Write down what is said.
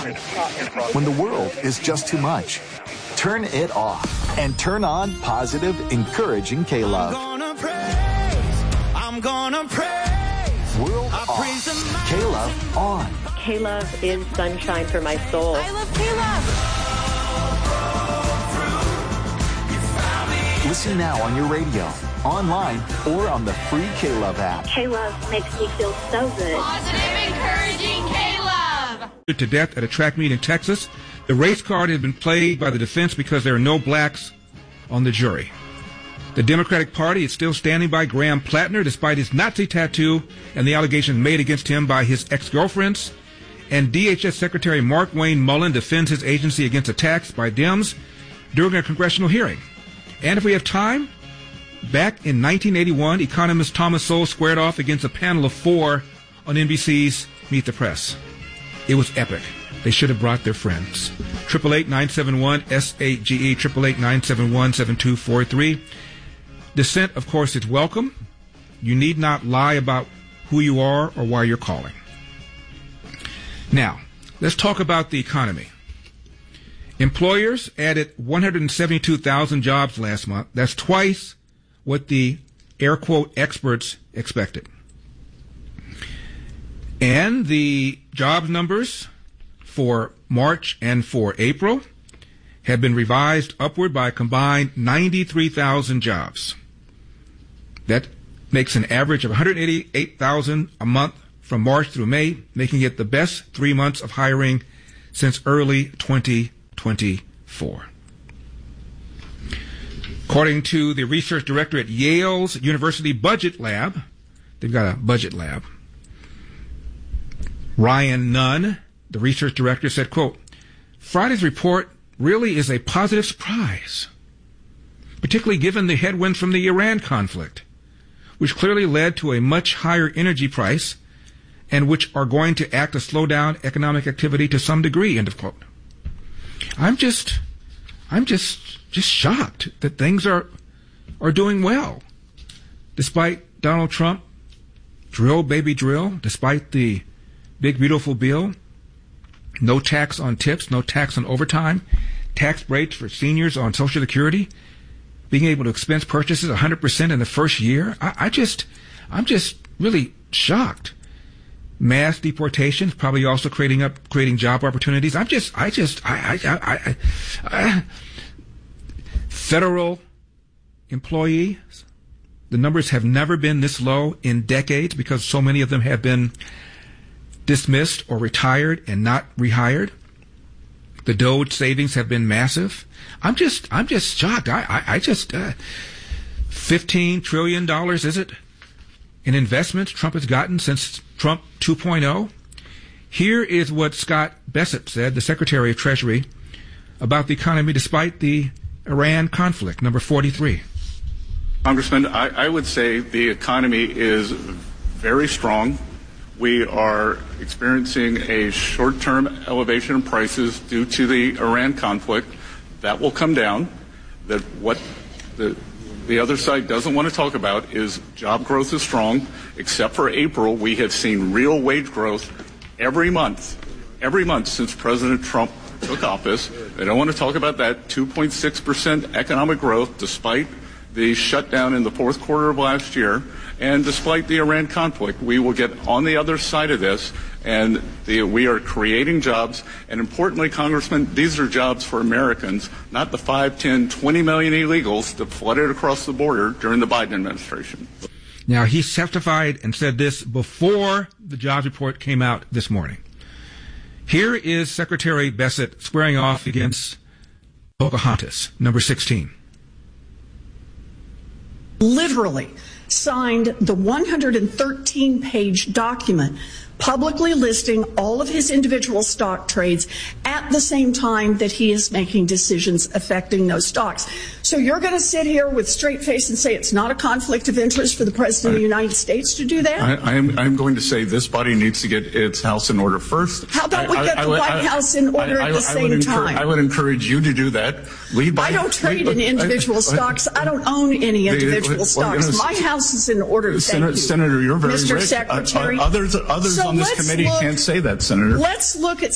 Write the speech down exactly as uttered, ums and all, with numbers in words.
When the world is just too much, turn it off and turn on positive, encouraging K-Love. I'm gonna praise, I'm gonna praise. World I off, K-Love on. K-Love is sunshine for my soul. I love K-Love. Listen now on your radio, online, or on the free K-Love app. K-Love makes me feel so good. Positive, encouraging K-Love. To death at a track meet in Texas. The race card had been played by the defense because there are no blacks on the jury. The Democratic Party is still standing by Graham Plattner despite his Nazi tattoo and the allegations made against him by his ex-girlfriends. And D H S Secretary Mark Wayne Mullen defends his agency against attacks by Dems during a congressional hearing. And if we have time, back in nineteen eighty-one, economist Thomas Sowell squared off against a panel of four on N B C's Meet the Press. It was epic. They should have brought their friends. eight eight eight, nine seven one, S A G E, eight eight eight, nine seven one, seven two four three. Dissent, of course, is welcome. You need not lie about who you are or why you're calling. Now, let's talk about the economy. Employers added one hundred seventy-two thousand jobs last month. That's twice what the air quote experts expected. And the jobs numbers for March and for April have been revised upward by a combined ninety-three thousand jobs. That makes an average of one hundred eighty-eight thousand a month from March through May, making it the best three months of hiring since early twenty twenty-four. According to the research director at Yale's University Budget Lab, they've got a budget lab, Ryan Nunn, the research director, said, quote, Friday's report really is a positive surprise, particularly given the headwinds from the Iran conflict, which clearly led to a much higher energy price and which are going to act to slow down economic activity to some degree, end of quote. I'm just, I'm just, just shocked that things are, are doing well. Despite Donald Trump, drill, baby, drill, despite the big, beautiful bill, no tax on tips, no tax on overtime, tax breaks for seniors on Social Security, being able to expense purchases one hundred percent in the first year. I, I just, I'm just really shocked. Mass deportations probably also creating up, creating job opportunities. I'm just, I just, I, I, I, I, I federal employees, the numbers have never been this low in decades because so many of them have been dismissed or retired and not rehired. The Doge savings have been massive. I'm just, I'm just shocked. I, I, I just, uh, fifteen trillion dollars, is it, in investments Trump has gotten since Trump two point oh? Here is what Scott Bessent said, the Secretary of Treasury, about the economy despite the Iran conflict, number forty-three. Congressman, I, I would say the economy is very strong. We are experiencing a short-term elevation in prices due to the Iran conflict. That will come down. That what the the other side doesn't want to talk about is job growth is strong. Except for April, we have seen real wage growth every month, every month since President Trump took office. They don't want to talk about that two point six percent economic growth despite the shutdown in the fourth quarter of last year. And despite the Iran conflict, we will get on the other side of this, and the, we are creating jobs. And importantly, Congressman, these are jobs for Americans, not the five, ten, twenty million illegals that flooded across the border during the Biden administration. Now, he testified and said this before the jobs report came out this morning. Here is Secretary Bessent squaring off against Pocahontas, number sixteen. Literally signed the one hundred thirteen page document publicly listing all of his individual stock trades at the same time that he is making decisions affecting those stocks. So you're going to sit here with straight face and say it's not a conflict of interest for the President I, of the United States to do that? I, I am I'm going to say this body needs to get its house in order first. How about we I, get I, the I, White I, House in order I, I, at the I same would time? I would encourage you to do that. Lead by, I don't trade lead, in individual I, stocks. I don't own any individual well, stocks. You know, My house is in order. Senator, Senator, you're very Mister rich. Secretary. Uh, others others so on this committee look, can't say that, Senator. Let's look at